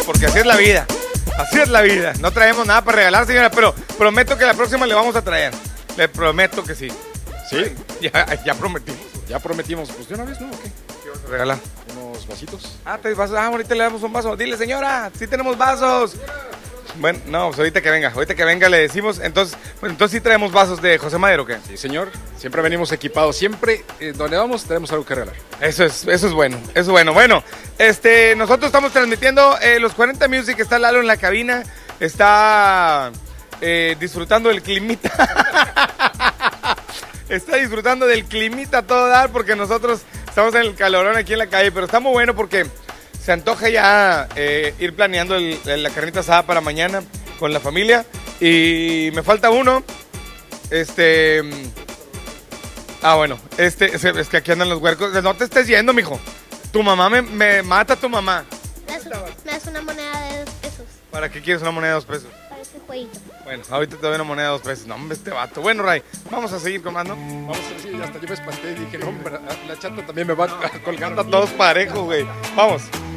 porque así es la vida. Así es la vida. No traemos nada para regalar, señora, pero prometo que la próxima le vamos a traer. Le prometo que sí. ¿Sí? Ya prometimos. Ya prometimos. Pues de una vez, ¿no? ¿O qué? ¿Qué vas a regalar? Unos vasitos. Ahorita le damos un vaso. Dile, señora, sí tenemos vasos. Bueno, no, pues ahorita que venga le decimos. Entonces sí traemos vasos de José Madero, ¿qué? Sí, señor. Siempre venimos equipados. Siempre, donde vamos, tenemos algo que regalar. Eso es bueno, eso es bueno. Bueno, nosotros estamos transmitiendo los 40 Music, está Lalo en la cabina, está disfrutando del climita. Está disfrutando del climita a todo dar porque nosotros estamos en el calorón aquí en la calle, pero está muy bueno porque se antoja ya ir planeando la carnita asada para mañana con la familia. Y me falta uno. Bueno, es que aquí andan los huercos. No te estés yendo, mijo. Tu mamá me mata tu mamá. Me das una moneda de 2 pesos ¿Para qué quieres una moneda de 2 pesos? para ese jueguito. Bueno, ahorita te doy una moneda de 2 pesos. No, hombre, este vato. Bueno, Ray, vamos a seguir comando. Vamos a decir, hasta yo me espanté y dije, no, hombre, la chata también me va colgando. Todos parejos, güey. Vamos.